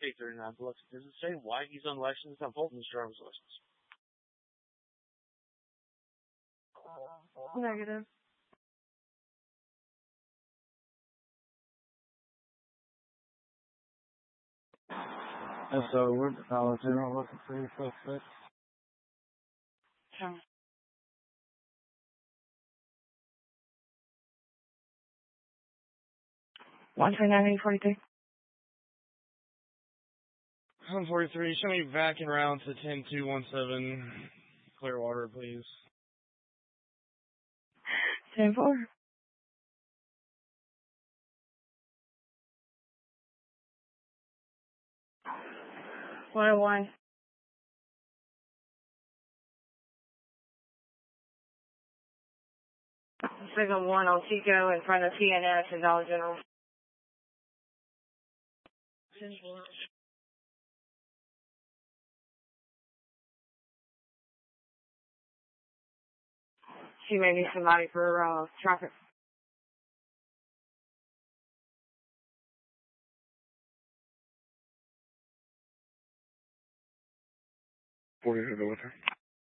839 Biloxi. Does it say why he's unlicensed on Fulton's driver's license? Negative. So we're General looking for your suspect. Sure. 139-843. 143, show me back and round to 10217 Clearwater, please. 10-4. One. Signal 1 on Chico in front of TNS and Dollar General. 10-4. She may be somebody for traffic. 40 to go with her.